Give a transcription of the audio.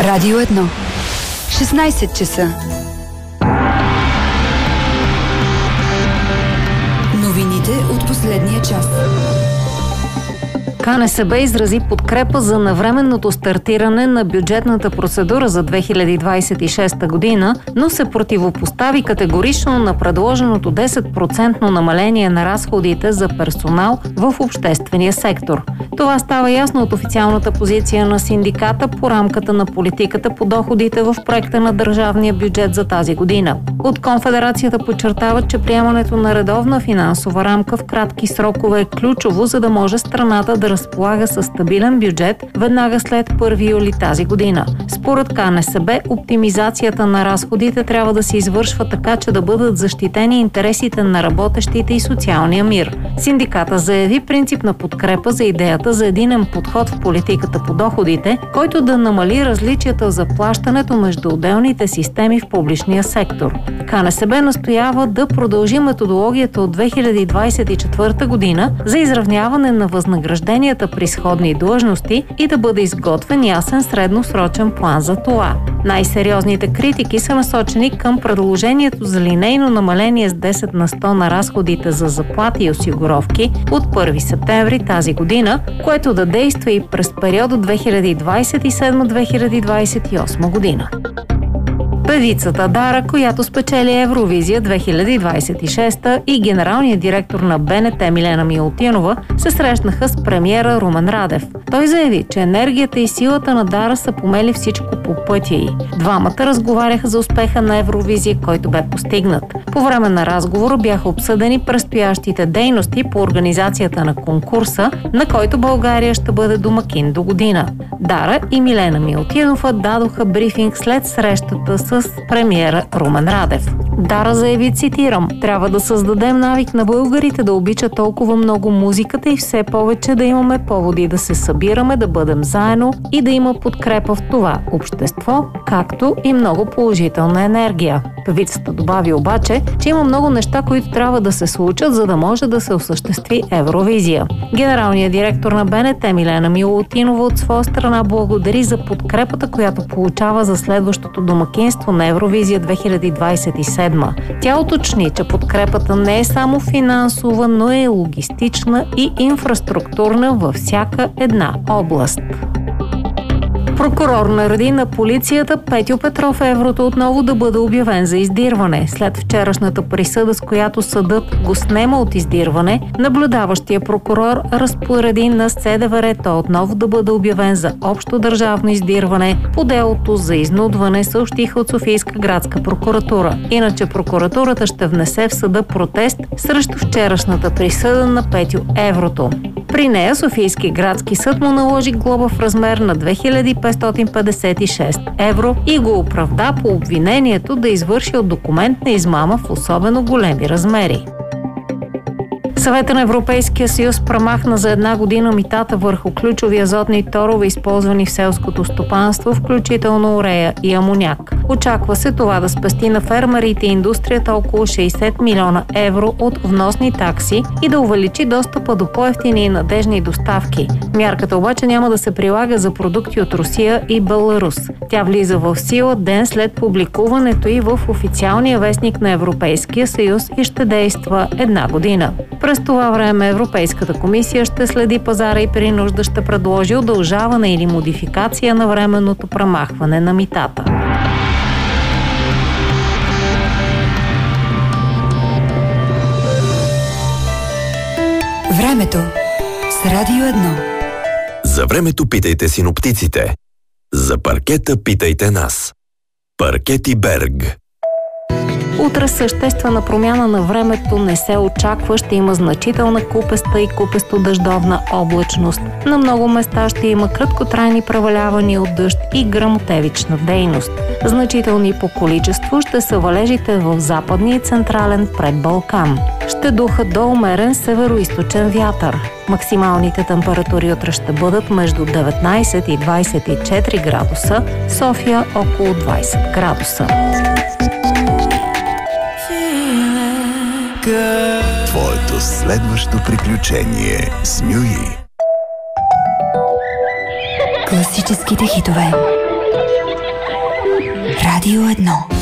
Радио 1. 16 часа. Новините от последния час. КНСБ изрази подкрепа за навременното стартиране на бюджетната процедура за 2026 година, но се противопостави категорично на предложеното 10% намаление на разходите за персонал в обществения сектор. Това става ясно от официалната позиция на синдиката по рамката на политиката по доходите в проекта на държавния бюджет за тази година. От Конфедерацията подчертават, че приемането на редовна финансова рамка в кратки срокове е ключово, за да може страната да разполага със стабилен бюджет веднага след 1 юли тази година. Според КНСБ, оптимизацията на разходите трябва да се извършва така, че да бъдат защитени интересите на работещите и социалния мир. Синдиката заяви принципна подкрепа за идеята за единен подход в политиката по доходите, който да намали различията в заплащането между отделните системи в публичния сектор. КНСБ настоява да продължи методологията от 2024 година за изравняване на възнагражденията при сходни длъжности и да бъде изготвен ясен средносрочен план за това. Най-сериозните критики са насочени към предложението за линейно намаление с 10 на 100 на разходите за заплати и осигуровки от 1 септември тази година, което да действа и през периода 2027-2028 година. Певицата Дара, която спечели Евровизия 2026 и генералният директор на БНТ Милена Милутинова се срещнаха с премиера Румен Радев. Той заяви, че енергията и силата на Дара са помели всичко по пътя й. Двамата разговаряха за успеха на Евровизия, който бе постигнат. По време на разговора бяха обсъдени предстоящите дейности по организацията на конкурса, на който България ще бъде домакин до година. Дара и Милена Милутинова дадоха брифинг след срещата с премиера Румен Радев. Дара заяви, цитирам: "Трябва да създадем навик на българите да обичат толкова много музиката и все повече да имаме поводи да се събираме, да бъдем заедно и да има подкрепа в това общество, както и много положителна енергия." Певицата добави обаче, че има много неща, които трябва да се случат, за да може да се осъществи Евровизия. Генералният директор на БНТ Милена Милутинова от своя страна благодари за подкрепата, която получава за следващото домакинство на Евровизия 2027. Тя уточни, че подкрепата не е само финансова, но е логистична и инфраструктурна във всяка една област. Прокурор нареди на полицията Петьо Петров Еврото отново да бъде обявен за издирване. След вчерашната присъда, с която съдът го снема от издирване, наблюдаващия прокурор разпореди на СДВР той отново да бъде обявен за общо държавно издирване по делото за изнудване, съобщиха от Софийска градска прокуратура. Иначе прокуратурата ще внесе в съда протест срещу вчерашната присъда на Петьо Еврото. При нея Софийски градски съд му наложи глоба в размер на 2556 евро и го оправда по обвинението да извърши от документна измама в особено големи размери. Съветът на Европейския съюз премахна за 1 година митата върху ключови азотни торове, използвани в селското стопанство, включително урея и амоняк. Очаква се това да спести на фермерите и индустрията около 60 милиона евро от вносни такси и да увеличи достъпа до по-евтини и надежни доставки. Мярката обаче няма да се прилага за продукти от Русия и Беларус. Тя влиза в сила ден след публикуването й в официалния вестник на Европейския съюз и ще действа 1 година. През това време Европейската комисия ще следи пазара и при нужда ще предложи удължаване или модификация на временното премахване на митата. Времето с Радио 1. За времето питайте синоптиците. За паркета питайте нас. Паркети Берг. Утре съществена промяна на времето не се очаква. Ще има значителна купеста и купесто-дъждовна облачност. На много места ще има краткотрайни превалявания от дъжд и гръмотевична дейност. Значителни по количество ще са валежите в западния и централен предбалкан. Ще духа до умерен североизточен вятър. Максималните температури утре ще бъдат между 19 и 24 градуса, София около 20 градуса. Твоето следващо приключение с Нюи. Класическите хитове. Радио 1.